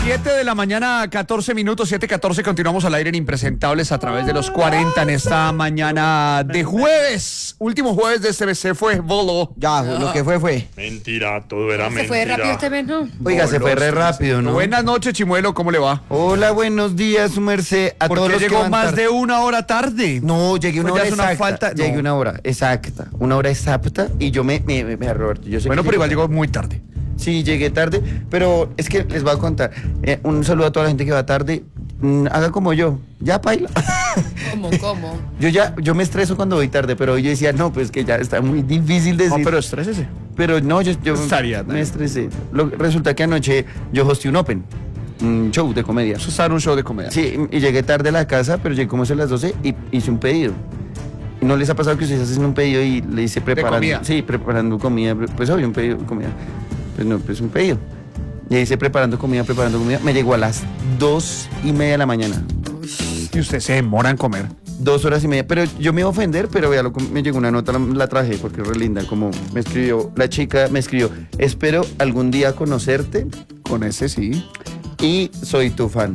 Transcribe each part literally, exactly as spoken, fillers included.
siete de la mañana, catorce minutos, siete catorce, continuamos al aire en Impresentables a través de los cuarenta en esta mañana de jueves. Último jueves de este mes, se fue Bolo. Ya, No. lo que fue, fue. Mentira, todo era Se mentira. fue rápido este mes, ¿no? Oiga, se fue re rápido, ¿no? Buenas noches, Chimuelo, ¿cómo le va? Hola, buenos días, su merced. A ¿Por todos qué los que llegó van más tarde. de una hora tarde? No, llegué una Pues hora ya es una exacta. falta- Llegué no. una hora exacta. Una hora exacta. Y yo me, me, me, me Roberto, yo sé Bueno, que pero igual llegué- llegó muy tarde. Sí, llegué tarde, pero es que les voy a contar. Eh, un saludo a toda la gente que va tarde. Mm, haga como yo. Ya, paila. ¿Cómo, cómo? Yo ya, yo me estreso cuando voy tarde, pero hoy yo decía, no, pues que ya está muy difícil decir. No, pero estrésese. Pero no, yo, yo Estaría, me estresé. Lo- resulta que anoche yo hosté un open, un show de comedia. Eso está en un show de comedia. Sí, y llegué tarde a la casa, pero llegué como a las doce y hice un pedido. ¿Y no les ha pasado que ustedes hacen un pedido y le hice preparando? comida? Sí, preparando comida, pues obvio, un pedido de comida. Pues no, pues un pedido. Y hice preparando comida, preparando comida. Me llegó a las dos y media de la mañana. Y usted se demora en comer. Dos horas y media. Pero yo me iba a ofender, pero vea, lo- me llegó una nota, la, la traje porque es re linda. Como me escribió, la chica me escribió, espero algún día conocerte Con ese sí. y soy tu fan.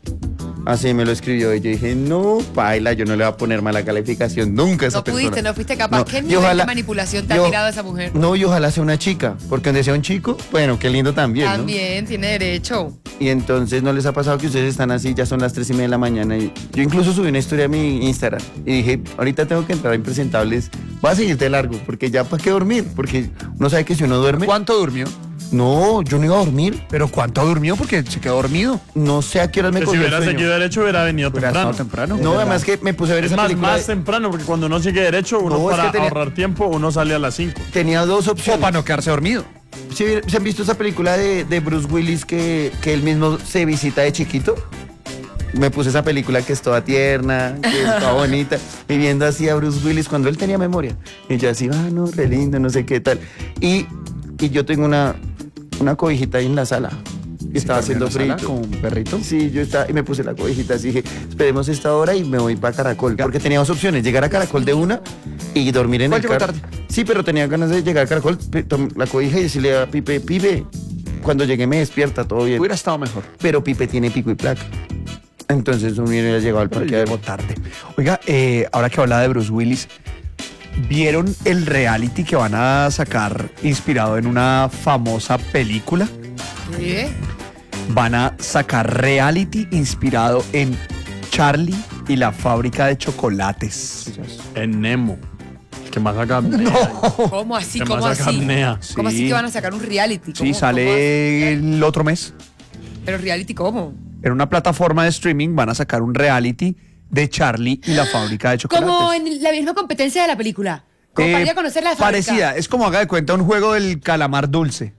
Así me lo escribió y yo dije, no, paila, yo no le voy a poner mala calificación nunca a esa No persona. pudiste, no fuiste capaz. No, ¿Qué y nivel ojalá- de manipulación te yo- ha tirado esa mujer? No, y ojalá sea una chica, porque donde sea un chico, bueno, qué lindo también, ¿no? También tiene derecho. Y entonces, ¿no les ha pasado que ustedes están así, ya son las tres y media de la mañana? Y yo incluso subí una historia a mi Instagram y dije, ahorita tengo que entrar a Impresentables, voy a seguirte largo, porque ya para qué dormir, porque uno sabe que si uno duerme... ¿Cuánto durmió? No, yo no iba a dormir, ¿Pero cuánto durmió? Porque se quedó dormido. no sé a qué horas me Que si cogió el hubiera sueño. seguido derecho hubiera venido Hubiera temprano. estado temprano. No, además que me puse a ver Es esa más, película. más de- temprano, porque cuando uno sigue derecho, uno No, es para que tenía- ahorrar tiempo, uno sale a las cinco. Tenía dos O opciones. para no quedarse dormido. ¿Sí, ¿Se han visto esa película de, de Bruce Willis que, que él mismo se visita de chiquito? Me puse esa película que es toda tierna, que es toda bonita, y viendo así a Bruce Willis cuando él tenía memoria. Y yo así, ah, no, re lindo, no sé qué tal. Y, y yo tengo una, una cobijita ahí en la sala. Y estaba haciendo frío. Con un perrito. Sí, yo estaba, y me puse la cobijita así, dije, esperemos esta hora y me voy para Caracol. Porque tenía dos opciones, llegar a Caracol de una y dormir en ¿Cuál el llegó carro. tarde? Sí, pero tenía ganas de llegar a Caracol, pe- tom- la cobija y decirle a Pipe, Pipe, cuando llegué me despierta, todo bien. Hubiera estado mejor. Pero Pipe tiene pico y placa. Entonces no hubiera llegado al Pero parqueadero. llegó tarde. Oiga, eh, ahora que habla de Bruce Willis, ¿vieron el reality que van a sacar inspirado en una famosa película? ¿Qué? Van a sacar reality inspirado en Charlie y la fábrica de chocolates. En Nemo. Que más saca apnea. ¿Cómo así? Que ¿Cómo más saca así? apnea. ¿Cómo Sí. así que van a sacar un reality? Sí, ¿Cómo- cómo sale así? el otro mes. ¿Pero reality cómo? En una plataforma de streaming van a sacar un reality de Charlie y la fábrica de chocolates. Como en la misma competencia de la película. Como Eh, para ir a conocer la fábrica. Parecida, es como haga de cuenta un juego del calamar dulce.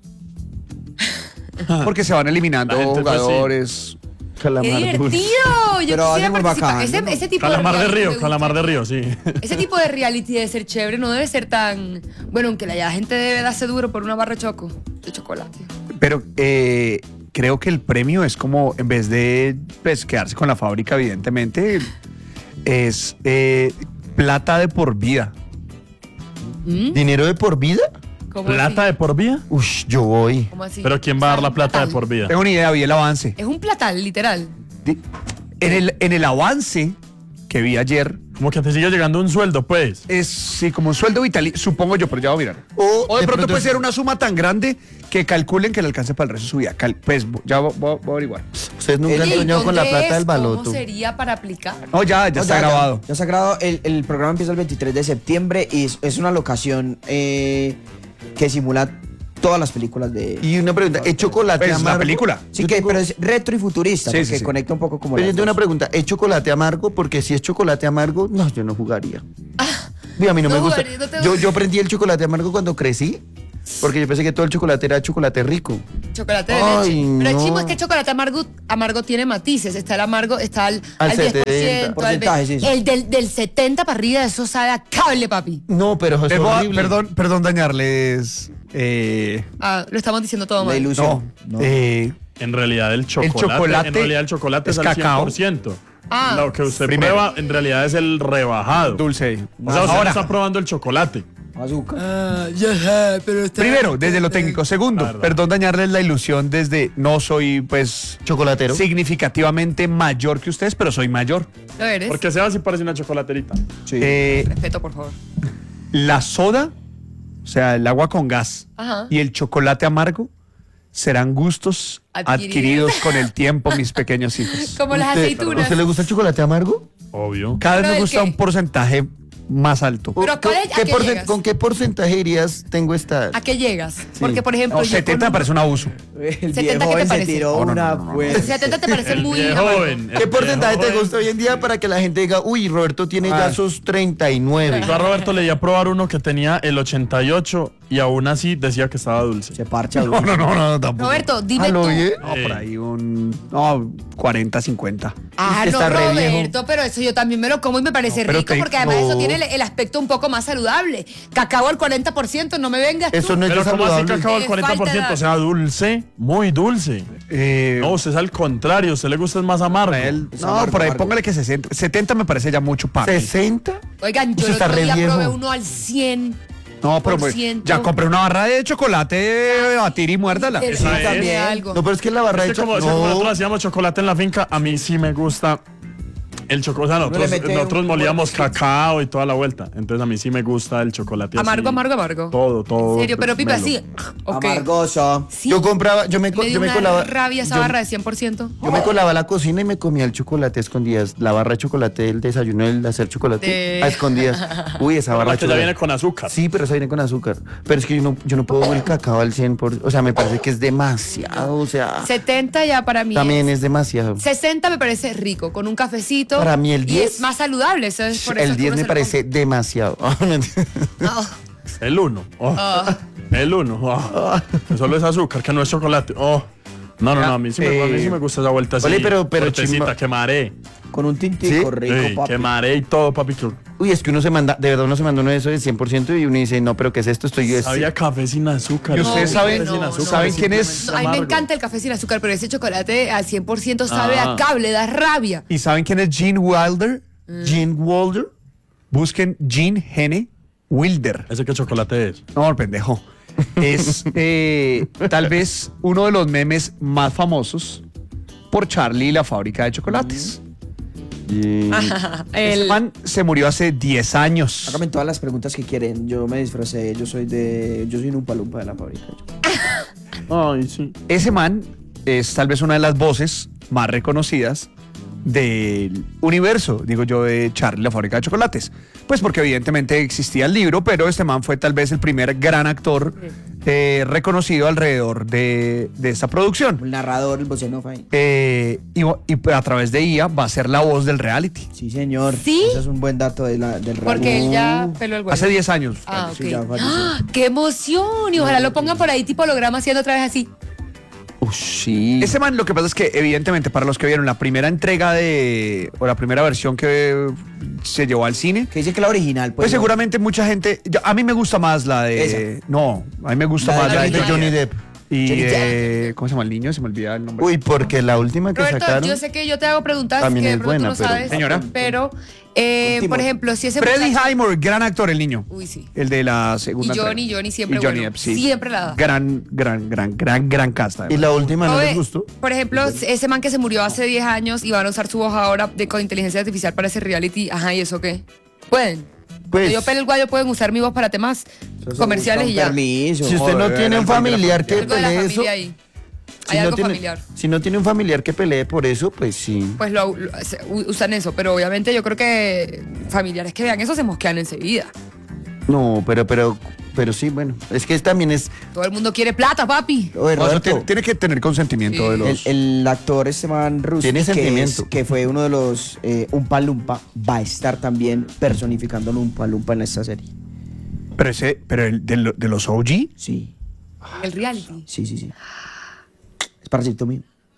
Porque se van eliminando La gente, pues, sí. jugadores. ¡Qué Calamar dulce. divertido! Yo Pero quisiera hace muy participar. bacán, Ese, ¿no? ese tipo Calamar de reality río, me calamar de gusta. río, sí. Ese tipo de reality debe ser chévere, no debe ser tan... Bueno, aunque la gente debe darse duro por una barra de choco, de chocolate. Pero eh, creo que el premio es como, en vez de pues, quedarse con la fábrica, evidentemente, es eh, plata de por vida. ¿Mm? ¿Dinero de por vida? ¿Cómo ¿Plata así? de por vida? Ush, yo voy. ¿Cómo así? Pero ¿quién va a dar la Un plata de platal. por vida? Tengo una idea, vi el avance. Es un platal, literal. Di- En el, en el avance que vi ayer, Como que te sigue llegando un sueldo, pues. es sí, como un sueldo vitalicio, supongo yo, pero ya voy a mirar. O, O de, pronto puede es- ser una suma tan grande que calculen que le alcance para el resto de su vida. Cal- pues ya voy, voy- voy a averiguar. Ustedes nunca han ¿Y soñado con la dónde plata es? del baloto. ¿Cómo sería para aplicar? No, ya, ya No, está grabado. Ya, está grabado. El, el programa empieza el veintitrés de septiembre y es, es una locación eh, que simula todas las películas de... Y una pregunta, ¿es chocolate Pues, la amargo? película. sí, Yo que, tengo- pero es retro y futurista, Sí, porque sí, sí. conecta un poco como Pero yo las tengo una dos. pregunta, ¿es chocolate amargo? Porque si es chocolate amargo, no, yo no jugaría. Uy, a mí no, no me gusta. jugaría, no te yo, gusta. yo aprendí el chocolate amargo cuando crecí, porque yo pensé que todo el chocolate era chocolate rico. Chocolate de Ay, leche. Pero el no. chimo es que el chocolate amargo, amargo tiene matices. Está el amargo, está al, Al al diez por ciento, setenta. al ve- Porcentaje, sí, sí. El del, del setenta para arriba, eso sabe a cable, papi. No, pero es Les voy a- horrible. perdón, perdón dañarles. Eh, Ah, lo estamos diciendo todo La mal. ilusión. no, eh, En realidad el chocolate, chocolate en realidad el chocolate es es, al cacao. cien por ciento. Ah. Lo que usted Primero. prueba en realidad es el rebajado. dulce. O sea, usted no Ahora, está probando el chocolate. Azúcar. Ah, ya sé, pero está- Primero, desde lo técnico. Segundo, La verdad. perdón dañarles la ilusión desde no soy, pues, Chocolatero. significativamente mayor que ustedes, pero soy mayor. ¿Lo eres? Porque Seba sí parece una chocolaterita. Sí. Eh, Respeto, por favor. la soda, o sea, el agua con gas Ajá. y el chocolate amargo serán gustos Adquiridos. adquiridos con el tiempo, mis pequeños hijos. Como las ¿Usted- ¿A aceitunas. usted le gusta el chocolate amargo? Obvio. Cada vez Pero me el gusta que- un porcentaje más alto. Pero ¿cuál es- a ¿Qué qué porcen- llegas? ¿Con qué porcentaje irías tengo esta? ¿A qué llegas? Porque, por ejemplo, No, yo setenta me con- parece un abuso. El setenta, viejo ¿qué te joven se parece? tiró No, no, una no, no, no. fuerte. setenta te parece El muy viejo amargo. joven. ¿Qué el porcentaje viejo te gusta hoy en día para que la gente diga, uy, Roberto tiene Ah. ya sus treinta y nueve? Yo a Roberto le di a probar uno que tenía el ochenta y ocho y aún así decía que estaba dulce. Se parcha. No, no, no, no, tampoco. Roberto, dime ¿A lo tú. bien? No, por ahí un. No, cuarenta, cincuenta. Ah, no, Está re Roberto, pero eso yo también me lo como y me parece No, pero rico te- porque además no. eso tiene el, el aspecto un poco más saludable. Cacao al cuarenta por ciento, no me vengas tú. Eso no es Pero de ¿cómo así saludable. cacao al Eh, cuarenta por ciento? falta O sea, dulce, muy dulce. Eh, No, usted es al contrario, a usted le gusta es más amargo. él- Es no, amargo, por ahí amargo. póngale que sesenta. setenta me parece ya mucho papi. ¿sesenta? Oigan, yo Eso el está otro re día viejo. probé uno al cien. No, pero por pues, ciento. ya compré una barra de chocolate, batir y muérdala. Te Esa digo es. algo. No, pero es que la barra Es de que como, es que chocolate. como nosotros No, hacíamos chocolate en la finca, a mí sí me gusta el chocolate. O sea, Uno le nosotros, mete nosotros un molíamos bordecito. cacao y toda la vuelta. Entonces a mí sí me gusta el chocolate Amargo, así. amargo, amargo. Todo, todo. En serio, pero Pipe, melo. así. Ok. Amargoso. Sí. yo compraba, yo me, co- Me dio yo me una colaba. rabia esa yo- barra de cien por ciento. Yo me colaba a la cocina y me comía el chocolate a escondidas. La barra de chocolate, el desayuno, el hacer chocolate De- a escondidas. Uy, esa barra La de que ya chocolate. viene con azúcar. Sí, pero esa viene con azúcar. Pero es que yo no, yo no puedo el cacao al cien por ciento. O sea, me parece que es demasiado. O sea, setenta ya para mí. también es- es demasiado. sesenta me parece rico, con un cafecito. Para mí el Y diez es más saludable. Eso es por eso El que diez uno me se lo parece demasiado. come. Ah, El uno. Oh. ah. El uno. Oh. Solo es azúcar, que no es chocolate. Oh. No, no, no, a mí sí, me, a mí sí me gusta esa vuelta así. Ole, pero- pero fuertecita, chimba- quemaré. Con un tintico Sí. rico, Sí, papi. quemaré y todo, papi. que- Uy, es que uno se manda, de verdad uno se manda uno de eso de cien por ciento y uno dice, no, pero ¿qué es esto? Estoy yo. Sabía café sin azúcar. ¿Y ustedes No, saben, no, no. saben quién es? No, a mí me encanta el café sin azúcar, pero ese chocolate al cien por ciento sabe Ah. a cable, da rabia. ¿Y saben quién es Gene Wilder? Gene Wilder. Busquen Gene Gene Wilder. ¿Ese qué chocolate es? No, pendejo. Es eh, tal vez uno de los memes más famosos por Charlie y la fábrica de chocolates. Este El- man se murió hace diez años. Háganme todas las preguntas que quieren. Yo me disfracé. Yo soy de. Yo soy un palumpa de la fábrica. Ay, sí. Ese man es tal vez una de las voces más reconocidas del universo, digo yo, de Charlie y la fábrica de chocolates. Pues porque evidentemente existía el libro, pero este man fue tal vez el primer gran actor eh, reconocido alrededor de, de esta producción. El narrador, el vocenóf ahí. Eh, y, y a través de ella va a ser la voz del reality. Sí, señor. ¿Sí? Ese es un buen dato de la, del Porque él ya Uh, peló el huevo. Hace diez años. Ah, ok. Sí, ya falleció. ¡Ah! ¡Qué emoción! Y ojalá lo pongan por ahí tipo holograma haciendo otra vez así. Uy, sí. Ese man, lo que pasa es que, evidentemente, para los que vieron la primera entrega de. O la primera versión que se llevó al cine. Que dice que la original, pues. Pues ¿no? seguramente mucha gente. yo- a mí me gusta más la de. Esa. No, a mí me gusta La de más la de, de Johnny Depp. Y Johnny de- ¿cómo se llama el niño? Se me olvida el nombre. Uy, porque la última que Roberto, sacaron. yo sé que yo te hago preguntas También que de es pronto buena, tú no pero- sabes. Señora. Pero, eh, Último. por ejemplo, si ese Freddie muchacho- Highmore, gran actor, el niño. Uy, sí. El de la segunda. Y Johnny, entrega. Johnny siempre Y Johnny bueno. Depp, sí. Siempre la da. Gran, gran, gran, gran, gran casta. Y la última no Oye, les gustó. Por ejemplo, ese man que se murió hace diez años y van a usar su voz ahora de, con inteligencia artificial para ese reality. Ajá, ¿y eso qué? ¿Pueden? Pues, Yo pelo el guayo, pueden usar mi voz para temas Eso se comerciales busca y un ya. Permiso. si usted no Joder, tiene un algo de la familiar que Algo de la pelee eso. familia ahí. Si Hay no algo tiene- familiar. Si no tiene un familiar que pelee por eso, pues sí. Pues lo, lo- se- u- usan eso, pero obviamente yo creo que familiares que vean eso se mosquean enseguida. No, pero, pero, pero sí, bueno. Es que también es. Todo el mundo quiere plata, papi. Oye, No, eso Roberto, tiene, tiene que tener consentimiento Sí. de El, los. el actor Esteban Ruski, Tiene que, sentimiento. es- que fue uno de los eh, Umpa Lumpa, va a estar también personificando un Umpa Lumpa en esta serie. Pero ese, pero el de, lo- de los O G. Sí, El reality. sí, sí, sí. Es parásito mío.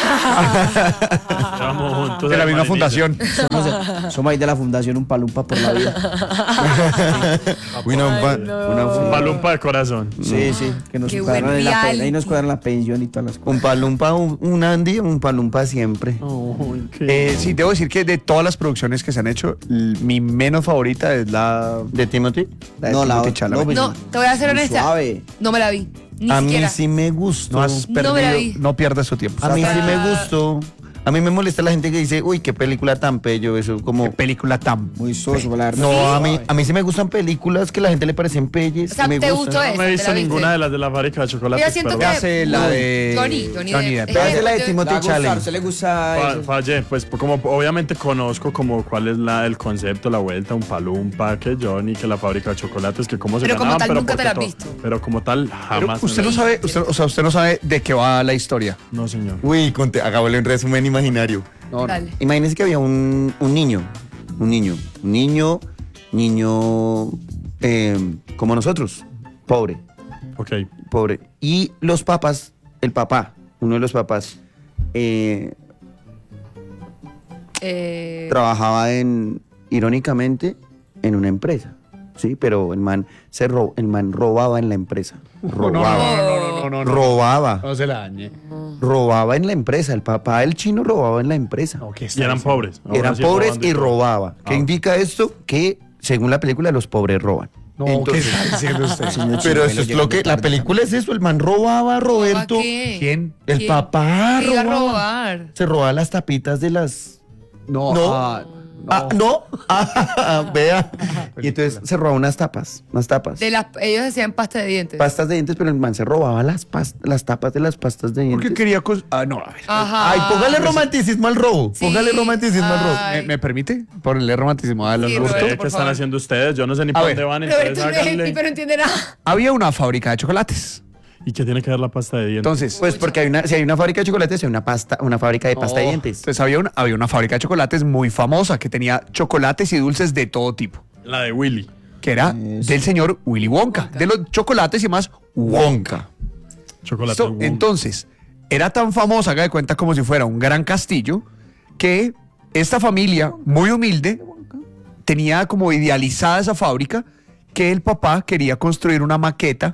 Éramos juntos. De la ahí, misma Marinilla. fundación. Somos, somos ahí de la fundación Un Palumpa por la vida. Una, Ay, pa- no. una fu- Un palumpa de corazón. Sí, sí. Que nos Qué cuadran buen en la pe- reality. ahí nos cuadran la pensión y todas las cosas. un palumpa, un, un Andy, un palumpa siempre. Uy, qué- Eh, sí, debo decir que de todas las producciones que se han hecho, l- mi menos favorita es la ¿De Timothy? la de No, la Timothée otra- Chalamet. no, No, te voy a ser Muy honesta. suave. No me la vi. Ni A mí siquiera. sí me gustó. No has No me la perdido, vi. no pierdas su tiempo. A mí sí me Ah. gustó. A mí me molesta la gente que dice, uy, qué película tan pello, eso como... Qué película tan Muy soso, la verdad. No, a mí, a mí sí me gustan películas que la gente le parecen pelles. O sea, me ¿te gustan. gustó No esa? me he ¿Te visto la viste? ninguna de las de la fábrica de chocolate. Yo siento perdón. que- hace la de Johnny, Johnny Depp. Depp. Es Véase que la de yo- Timothy Le va a gustar, Chalamet. ¿se le gusta Fa- eso? Fallé, pues como obviamente conozco como cuál es la, el concepto, la vuelta, un palumpa, que Johnny, que la fábrica de chocolates, que cómo se Pero como ganaban, tal pero nunca te porque la has todo- visto. Pero como tal, Pero jamás. usted me no la- sabe, usted, o sea, usted no sabe de qué va la historia. No, señor. Uy, conté, hagámosle un resumen imaginario. No, no. Dale. Imagínense que había un, un niño, un niño, un niño, niño eh, como nosotros, pobre, Ok. pobre. Y los papás, el papá, uno de los papás, eh, Eh, trabajaba en, irónicamente, en una empresa. Sí, pero el man se ro- el man robaba en la empresa. Robaba. no, no, no, no. Robaba. No se la dañe. Robaba en la empresa. El papá del chino robaba en la empresa. No, ¿qué Y está eran diciendo? pobres. Ahora Eran sí pobres robando y todo. robaba. ¿Qué Ah. indica esto? Que, según la película, los pobres roban. No, Entonces- ¿qué está diciendo usted? Señor Pero Chimuelo eso es llegando lo que... La tarde. película es eso. El man robaba, Roberto. ¿Roba qué? ¿Quién? El ¿Quién? papá ¿Qué iba a robaba. robar? Se robaba las tapitas de las... No, No. ah, Ah, no. Ah, vea. Y entonces se robaba unas tapas. Unas tapas. De las, ellos hacían pasta de dientes. Pastas de dientes, pero el man se robaba las, pas- las tapas de las pastas de ¿Por qué dientes. quería cos- Ah, no, a ver. Ajá. Ay, póngale romanticismo al robo. Sí. Póngale romanticismo al robo. Ay. ¿Me, me permite ponerle romanticismo al Sí, gusto? Roberto, ¿Qué por están favor. haciendo ustedes? Yo no sé ni A para ver. dónde van, entonces Roberto no háganle. es- pero no entiende nada. Había una fábrica de chocolates. ¿Y qué tiene que ver la pasta de dientes? Entonces, Pues porque hay una, si hay una fábrica de chocolates, hay una pasta, una fábrica de pasta de no, dientes. Entonces había una, había una fábrica de chocolates muy famosa que tenía chocolates y dulces de todo tipo. La de Willy. Que era Eso. del señor Willy Wonka. De los chocolates y más Wonka. Chocolate. ¿Listo? Entonces, era tan famosa, haga de cuenta, como si fuera un gran castillo, que esta familia, muy humilde, tenía como idealizada esa fábrica, que el papá quería construir una maqueta.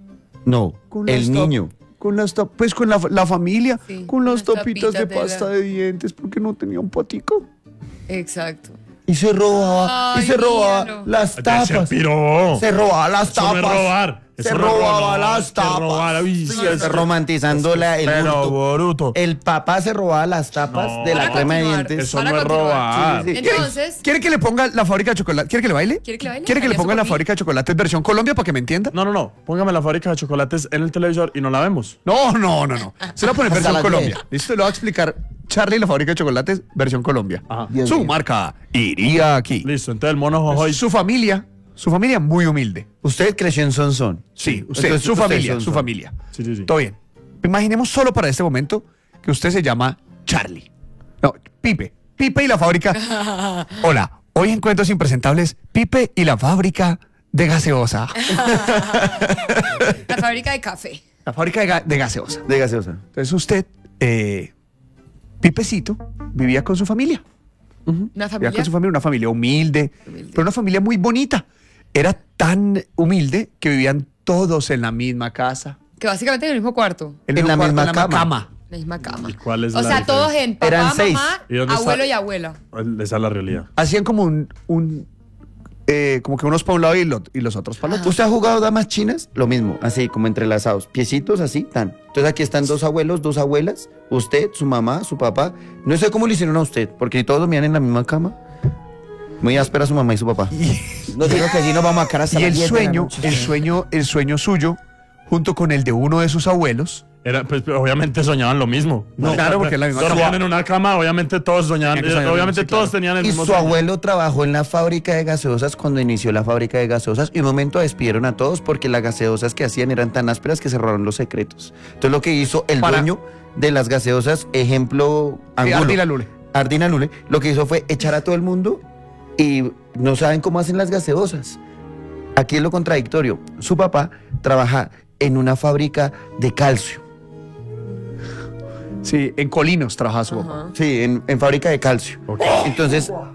No, Con el las niño. tap- Con las tap- pues con la, la familia, Sí, con las unas tapitas de tapitas de pasta la- de dientes, porque no tenía un patico. Exacto. Y se robaba, Ay, y se robaba míralo. las Ya se tapas. piró. Se robaba las Eso tapas. no es robar. Se Eso no es robaba robar, las que tapas. robar, uy, Sí, sí, está es- romantizando la, el Pero hurto. bruto. El papá se robaba las tapas No. de la Para crema de continuar. dientes. Eso Para no es continuar. robar. Sí, sí, sí. Entonces, ¿Quiere que le ponga la fábrica de chocolate? ¿Quiere que le baile? ¿Quiere que le baile? ¿Quiere que le Baile ponga eso la por mí. fábrica de chocolates versión Colombia para que me entienda? No, no, no. Póngame la fábrica de chocolates en el televisor y no la vemos. No, no, no, no. Se lo va a poner Hasta versión las Colombia. diez. Listo, le voy a explicar Charlie y la fábrica de chocolates versión Colombia. Ajá. Dios Su mío. marca iría aquí. Listo, entonces el mono jojoy. Su familia, su familia muy humilde. Usted creció en Sonsón. Sí, usted, Entonces, su usted familia, son- su son. familia. Sí, sí, sí. Todo bien. Imaginemos solo para este momento que usted se llama Charlie. No, Pipe. Pipe y la fábrica. Hola, hoy en Cuentos Impresentables, Pipe y la fábrica de gaseosa. la fábrica de café. La fábrica de, ga- de gaseosa. De gaseosa. Entonces usted, eh, Pipecito, vivía con su familia. Una Vivía familia. con su familia, una familia humilde, Humilde. pero una familia muy bonita. Era tan humilde que vivían todos en la misma casa. Que básicamente en el mismo cuarto. En, En el la cuarto, misma en la cama. cama. La misma cama. ¿Y cuál es o la sea, diferencia? todos en papá, Eran seis. mamá, ¿Y dónde está? abuelo y abuela. Esa es la realidad. Hacían como un, un eh, como que unos para un lado y, lo- y los otros para el otro. ¿Usted ha jugado damas chinas? Lo mismo, así como entrelazados. Piecitos así, tan. Entonces aquí están dos abuelos, dos abuelas, usted, su mamá, su papá. No sé cómo le hicieron a usted, porque todos dormían en la misma cama. Muy áspera su mamá y su papá. No digo que allí nos vamos a quedar hasta Y las el diez de la sueño, noche. el sueño, el sueño suyo, junto con el de uno de sus abuelos, Era, pues, obviamente soñaban lo mismo. No, claro, porque es la misma Dormían cama. en una cama, obviamente todos soñaban. Tenían que soñar, Obviamente sí, claro. todos tenían el Y mismo su sueño. abuelo trabajó en la fábrica de gaseosas cuando inició la fábrica de gaseosas y un momento despidieron a todos porque las gaseosas que hacían eran tan ásperas que se robaron los secretos. Entonces lo que hizo el Para- dueño de las gaseosas, ejemplo, Angulo, Ardila Lule. Ardina Lule, lo que hizo fue echar a todo el mundo y no saben cómo hacen las gaseosas. Aquí es lo contradictorio. Su papá trabaja en una fábrica de calcio. Sí, en Colinos trabajaba su papá. Sí, en, en fábrica de calcio. Ok. Entonces,